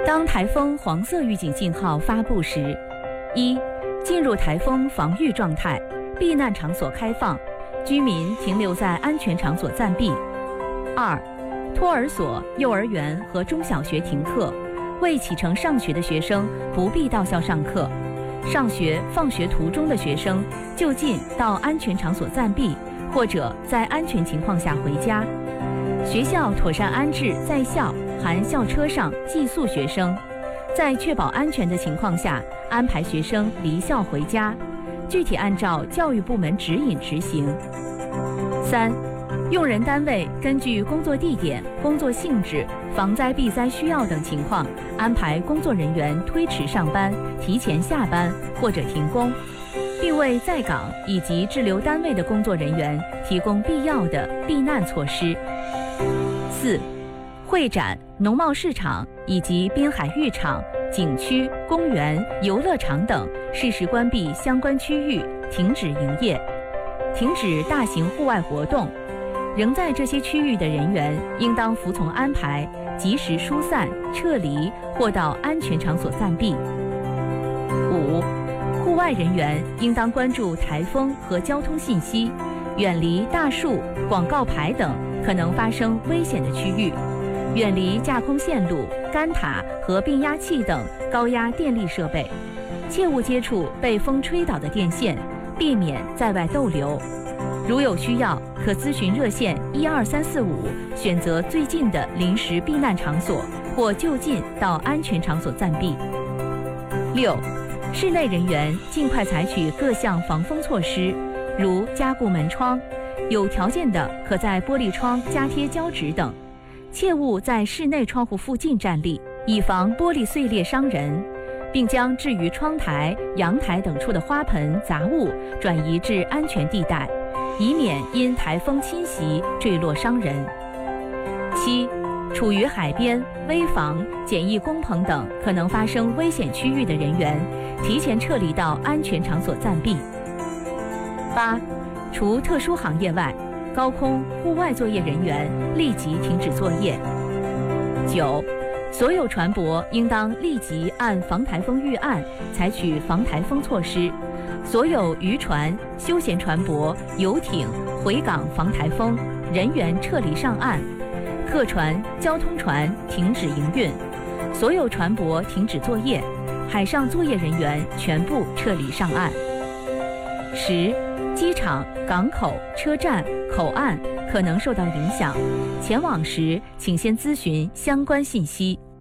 当台风黄色预警信号发布时，一、进入台风防御状态，避难场所开放，居民停留在安全场所暂避；二、托儿所、幼儿园和中小学停课，未启程上学的学生不必到校上课，上学、放学途中的学生就近到安全场所暂避，或者在安全情况下回家。学校妥善安置在校含校车上寄宿学生，在确保安全的情况下安排学生离校回家，具体按照教育部门指引执行。三、用人单位根据工作地点、工作性质、防灾避灾需要等情况，安排工作人员推迟上班、提前下班或者停工，并为在岗以及滞留单位的工作人员提供必要的避难措施。四、会展、农贸市场以及滨海浴场、景区、公园、游乐场等适时关闭相关区域，停止营业，停止大型户外活动。仍在这些区域的人员应当服从安排，及时疏散、撤离或到安全场所暂避。五、户外人员应当关注台风和交通信息，远离大树、广告牌等可能发生危险的区域，远离架空线路、杆塔和变压器等高压电力设备，切勿接触被风吹倒的电线，避免在外逗留。如有需要，可咨询热线12345，选择最近的临时避难场所，或就近到安全场所暂避。六、室内人员尽快采取各项防风措施，如加固门窗，有条件的可在玻璃窗加贴胶纸等，切勿在室内窗户附近站立，以防玻璃碎裂伤人，并将置于窗台、阳台等处的花盆、杂物转移至安全地带，以免因台风侵袭坠落伤人。七、处于海边、危房、简易工棚等可能发生危险区域的人员，提前撤离到安全场所暂避。八、除特殊行业外，高空、户外作业人员立即停止作业。九、所有船舶应当立即按防台风预案采取防台风措施，所有渔船、休闲船舶、游艇回港防台风，人员撤离上岸，客船、交通船停止营运，所有船舶停止作业，海上作业人员全部撤离上岸。10、机场、港口、车站、口岸可能受到影响，前往时请先咨询相关信息。